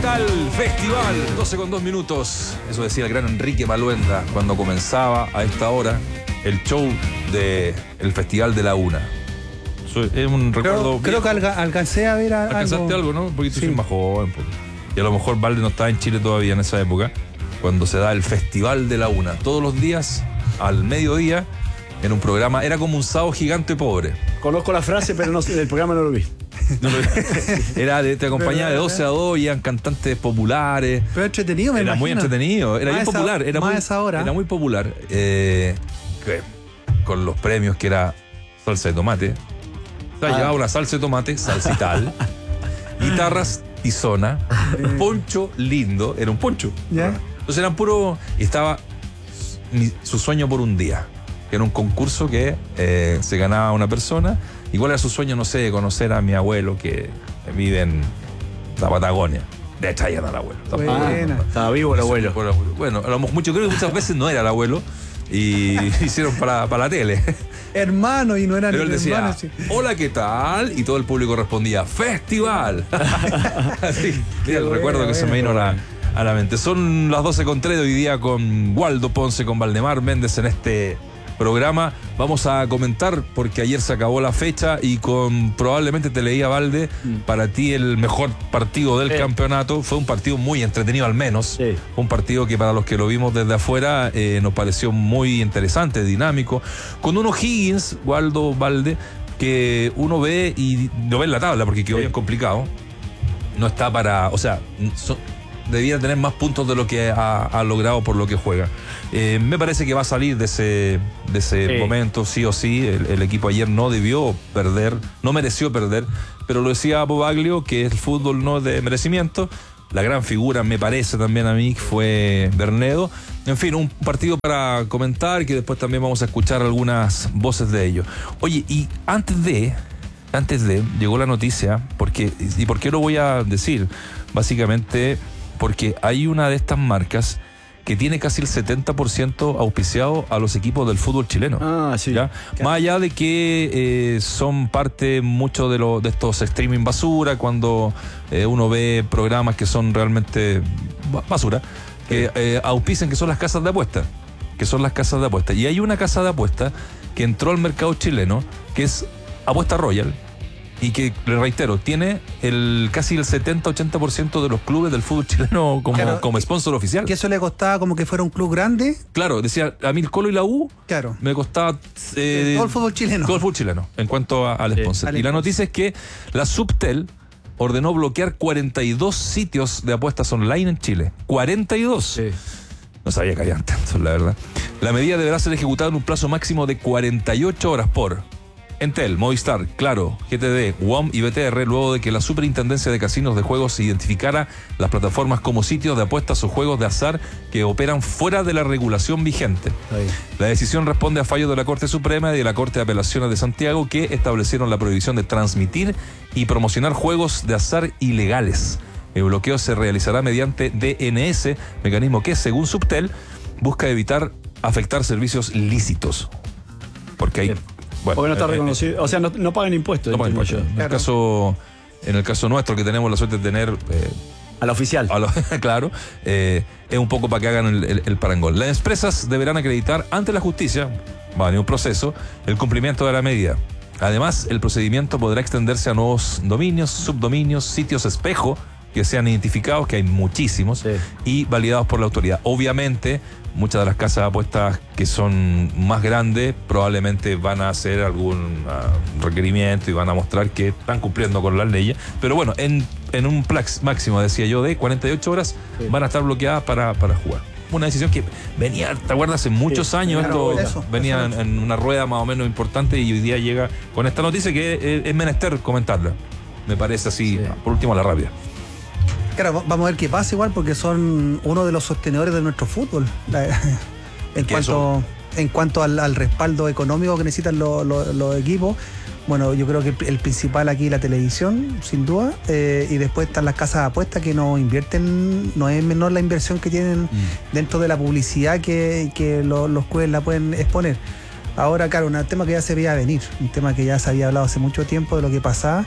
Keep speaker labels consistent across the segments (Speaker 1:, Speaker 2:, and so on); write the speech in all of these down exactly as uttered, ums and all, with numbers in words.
Speaker 1: llega el festival, doce con dos minutos. Eso decía el gran Enrique Maluenda cuando comenzaba a esta hora el show del Festival de la Una. Eso es un recuerdo.
Speaker 2: Creo, creo que alga, alcancé a ver a,
Speaker 1: ¿Alcanzaste algo, no? Un poquito sí. Soy más joven. Porque... Y a lo mejor Valde no estaba en Chile todavía en esa época, cuando se da el Festival de la Una. Todos los días, al mediodía, en un programa. Era como un sábado gigante pobre.
Speaker 3: Conozco la frase, pero no, el programa no lo vi.
Speaker 1: No, era de, te acompañaba de doce a dos, y eran cantantes populares.
Speaker 2: Pero entretenido, me
Speaker 1: Era
Speaker 2: imagino.
Speaker 1: muy entretenido, era
Speaker 2: más
Speaker 1: bien
Speaker 2: esa,
Speaker 1: popular. Era
Speaker 2: más
Speaker 1: muy,
Speaker 2: esa hora.
Speaker 1: Era muy popular. Eh, que, con los premios que era salsa de tomate. O sea, ah. llevaba una salsa de tomate, salsital, guitarras, tizona, un poncho lindo, era un poncho.
Speaker 2: ¿Ya?
Speaker 1: Entonces eran puro. Y estaba mi, su sueño por un día, que era un concurso que eh, se ganaba una persona. Igual era su sueño, no sé, conocer a mi abuelo que vive en la Patagonia. De traían al abuelo.
Speaker 3: Buena. Estaba vivo el abuelo.
Speaker 1: Bueno, a lo mucho, creo que muchas veces no era el abuelo y hicieron para, para la tele.
Speaker 2: Hermano, y no eran
Speaker 1: Pero él decía,
Speaker 2: hermanos, sí.
Speaker 1: hola, ¿qué tal? Y todo el público respondía, ¡Festival! Así, mira, el bueno, recuerdo que bueno, se me vino bueno. a, la, a la mente. Son las doce con tres de hoy día con Waldo Ponce, con Valdemar Méndez en este programa. Vamos a comentar, porque ayer se acabó la fecha y con probablemente te leía, Valde, mm. para ti el mejor partido del eh. campeonato. Fue un partido muy entretenido, al menos. Sí. Un partido que para los que lo vimos desde afuera eh, nos pareció muy interesante, dinámico, con unos Higgins, Waldo, Valde, que uno ve y lo ve en la tabla porque quedó sí. bien complicado. No está para, o sea, so, debía tener más puntos de lo que ha, ha logrado por lo que juega. Eh, me parece que va a salir de ese, de ese sí. momento, sí o sí. El, el equipo ayer no debió perder, no mereció perder, pero lo decía Bobaglio, que el fútbol no es de merecimiento. La gran figura, me parece también a mí, fue Bernedo. En fin, un partido para comentar, que después también vamos a escuchar algunas voces de ellos. Oye, y antes de, antes de, llegó la noticia, porque, ¿y por qué lo voy a decir? Básicamente porque hay una de estas marcas que tiene casi el setenta por ciento auspiciado a los equipos del fútbol chileno.
Speaker 3: Ah, sí.
Speaker 1: ¿Ya? Más allá de que eh, son parte mucho de, lo, de estos streaming basura, cuando eh, uno ve programas que son realmente basura, que sí. eh, auspician, que son las casas de apuestas, que son las casas de apuestas. Y hay una casa de apuestas que entró al mercado chileno, que es Apuesta Royal, y que, le reitero, tiene el casi el setenta a ochenta por ciento de los clubes del fútbol chileno como, claro, como sponsor oficial.
Speaker 2: Que eso le costaba como que fuera un club grande.
Speaker 1: Claro, decía, a mí el Colo y la U
Speaker 2: claro.
Speaker 1: me costaba eh,
Speaker 2: todo el fútbol chileno.
Speaker 1: Todo el fútbol chileno, en cuanto a, al sponsor. Sí, y la noticia es que la Subtel ordenó bloquear cuarenta y dos sitios de apuestas online en Chile. cuarenta y dos.
Speaker 3: Sí.
Speaker 1: No sabía que habían tantos, la verdad. La medida deberá ser ejecutada en un plazo máximo de cuarenta y ocho horas por Entel, Movistar, Claro, G T D, U O M y B T R, luego de que la Superintendencia de Casinos de Juegos identificara las plataformas como sitios de apuestas o juegos de azar que operan fuera de la regulación vigente. Ahí. La decisión responde a fallos de la Corte Suprema y de la Corte de Apelaciones de Santiago, que establecieron la prohibición de transmitir y promocionar juegos de azar ilegales. El bloqueo se realizará mediante D N S, mecanismo que, según Subtel, busca evitar afectar servicios lícitos. Porque hay... Bien.
Speaker 3: Bueno, porque no está reconocido, eh, o sea, no, no pagan impuestos.
Speaker 1: No pagan impuestos. En, claro. el caso, en el caso nuestro, que tenemos la suerte de tener... Eh,
Speaker 3: a la oficial.
Speaker 1: A lo, claro, eh, es un poco para que hagan el, el, el parangón. Las empresas deberán acreditar ante la justicia, va a venir un proceso, el cumplimiento de la medida. Además, el procedimiento podrá extenderse a nuevos dominios, subdominios, sitios espejo, que sean identificados, que hay muchísimos, sí. y validados por la autoridad. Obviamente, muchas de las casas de apuestas que son más grandes probablemente van a hacer algún uh, requerimiento y van a mostrar que están cumpliendo con las leyes, pero bueno, en, en un plazo máximo, decía yo, de cuarenta y ocho horas sí. van a estar bloqueadas para, para jugar. Una decisión que venía, ¿te acuerdas? Hace muchos sí, años claro, esto eso, venía eso. En, en una rueda más o menos importante, y hoy día llega con esta noticia que es, es menester comentarla, me parece así, sí. por último, a la rabia.
Speaker 2: Claro, vamos a ver qué pasa igual, porque son uno de los sostenedores de nuestro fútbol. La, en, cuanto, en cuanto al, al respaldo económico que necesitan los, los, los equipos, bueno, yo creo que el, el principal aquí es la televisión, sin duda, eh, y después están las casas de apuestas que no invierten, no es menor la inversión que tienen mm. dentro de la publicidad que, que lo, los clubes la pueden exponer. Ahora, claro, un tema que ya se veía venir, un tema que ya se había hablado hace mucho tiempo de lo que pasaba.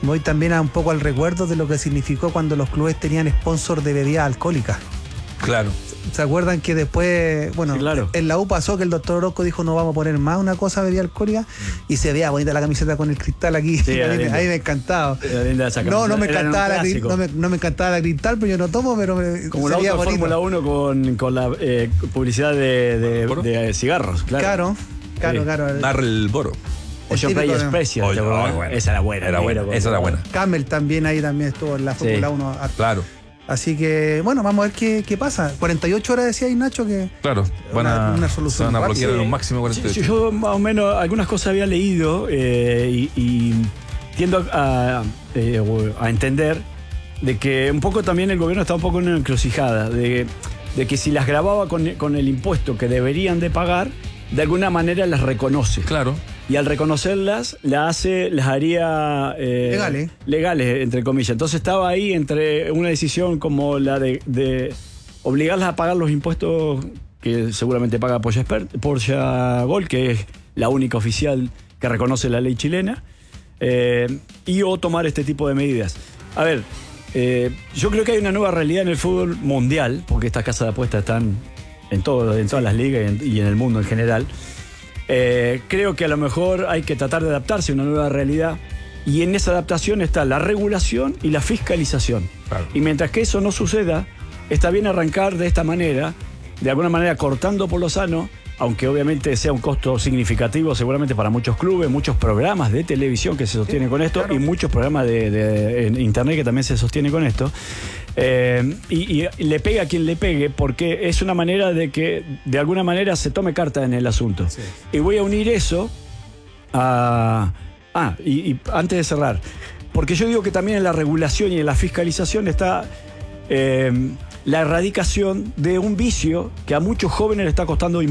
Speaker 2: voy también a un poco al recuerdo de lo que significó cuando los clubes tenían sponsor de bebidas alcohólicas.
Speaker 1: Claro.
Speaker 2: ¿Se acuerdan que después, bueno,
Speaker 3: Sí, claro.
Speaker 2: en la U pasó que el doctor Orozco dijo no vamos a poner más una cosa bebida alcohólica y se veía bonita la camiseta con el cristal aquí?
Speaker 3: Sí,
Speaker 2: a, mí,
Speaker 3: linda.
Speaker 2: a mí me encantaba.
Speaker 3: Era linda esa
Speaker 2: No, no me
Speaker 3: camiseta. Era
Speaker 2: encantaba
Speaker 3: un
Speaker 2: la cri-
Speaker 3: clásico.
Speaker 2: no me, no me encantaba la cristal, pero yo no tomo, pero me,
Speaker 3: Como el
Speaker 2: se veía
Speaker 3: auto de
Speaker 2: bonito.
Speaker 3: Fórmula uno con, con la eh, publicidad de, de,
Speaker 1: ¿Por?
Speaker 3: de cigarros, claro.
Speaker 2: Claro, claro,
Speaker 3: Sí.
Speaker 2: claro.
Speaker 1: Dar el boro.
Speaker 3: Ocean
Speaker 2: típico
Speaker 3: Play
Speaker 2: de-
Speaker 3: Special,
Speaker 1: Oye,
Speaker 3: ¿te acordás?
Speaker 1: ay, bueno.
Speaker 3: Esa era buena.
Speaker 1: Era buena,
Speaker 3: con-
Speaker 1: esa era buena.
Speaker 2: Camel también ahí también estuvo en la
Speaker 3: Sí.
Speaker 2: Fórmula uno.
Speaker 1: Claro,
Speaker 2: Así que, bueno, vamos a ver qué, qué pasa. cuarenta y ocho horas decía ahí Nacho que
Speaker 1: claro. Van a,
Speaker 2: Una- una
Speaker 1: se
Speaker 2: solución
Speaker 1: van a
Speaker 2: rápida.
Speaker 1: bloquear en un máximo de
Speaker 3: Sí,
Speaker 1: cuarenta y ocho.
Speaker 3: yo más o menos algunas cosas había leído eh, y, y tiendo a, eh, a entender de que un poco también el gobierno está un poco en una encrucijada, de, de que si las grababa con, con el impuesto que deberían de pagar, de alguna manera las reconoce.
Speaker 1: Claro.
Speaker 3: Y al reconocerlas, la hace, las haría eh,
Speaker 2: Legales.
Speaker 3: legales, entre comillas. Entonces estaba ahí entre una decisión como la de, de obligarlas a pagar los impuestos que seguramente paga Porsche, Expert- Porsche Gold, que es la única oficial que reconoce la ley chilena, eh, y o tomar este tipo de medidas. A ver, eh, yo creo que hay una nueva realidad en el fútbol mundial, porque estas casas de apuestas están en, todo, en todas las ligas y en, y en el mundo en general. Eh, creo que a lo mejor hay que tratar de adaptarse a una nueva realidad y en esa adaptación está la regulación y la fiscalización.
Speaker 1: Claro.
Speaker 3: Y mientras que eso no suceda, está bien arrancar de esta manera, de alguna manera cortando por lo sano, aunque obviamente sea un costo significativo seguramente para muchos clubes, muchos programas de televisión que se sostienen con esto
Speaker 2: claro.
Speaker 3: y muchos programas de, de- en internet que también se sostienen con esto. Eh, y, y le pegue a quien le pegue, porque es una manera de que de alguna manera se tome carta en el asunto.
Speaker 2: Sí.
Speaker 3: Y voy a unir eso a... Ah, y, y antes de cerrar, porque yo digo que también en la regulación y en la fiscalización está eh, la erradicación de un vicio que a muchos jóvenes le está costando